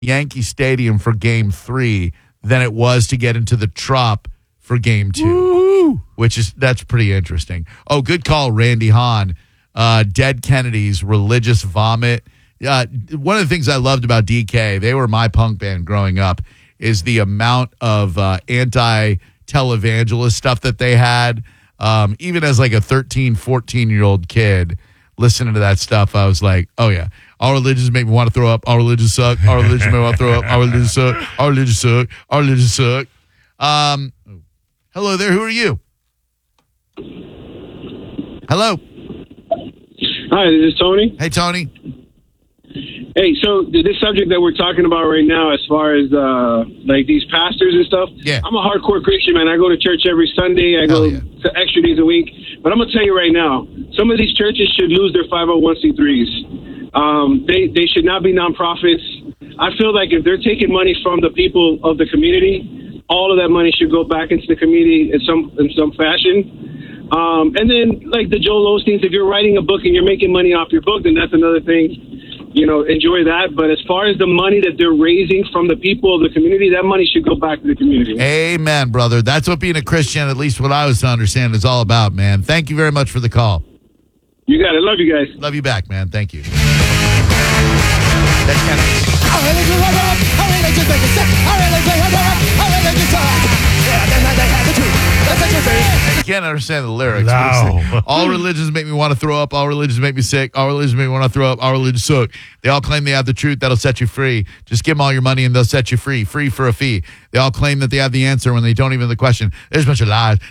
Yankee Stadium for Game 3 than it was to get into the Trop for Game 2. Woo! That's pretty interesting. Oh, good call, Randy Hahn. Dead Kennedys, Religious Vomit. One of the things I loved about DK, they were my punk band growing up, is the amount of anti-televangelist stuff that they had. Even as like a 13, 14-year-old kid listening to that stuff, I was like, oh, yeah. Our religions make me want to throw up. Our religions suck. Our religions make me want to throw up. Our religions suck. Our religions suck. Our religions suck. Hello there. Who are you? Hello. Hi, this is Tony. Hey, Tony. Hey, so this subject that we're talking about right now, as far as like these pastors and stuff, yeah. I'm a hardcore Christian, man. I go to church every Sunday. I go to extra days a week. But I'm going to tell you right now, some of these churches should lose their 501c3s. They should not be nonprofits. I feel like if they're taking money from the people of the community, all of that money should go back into the community in some fashion. And then, like the Joel Osteens, if you're writing a book and you're making money off your book, then that's another thing. Enjoy that. But as far as the money that they're raising from the people of the community, that money should go back to the community. Amen, brother. That's what being a Christian, at least what I was to understand, is all about, man. Thank you very much for the call. You got it. Love you guys. Love you back, man. Thank you. I can't understand the lyrics. No. All religions make me want to throw up. All religions make me sick. All religions make me want to throw up. All religions suck. They all claim they have the truth that'll set you free. Just give them all your money and they'll set you free. Free for a fee. They all claim that they have the answer when they don't even have the question. There's a bunch of lies.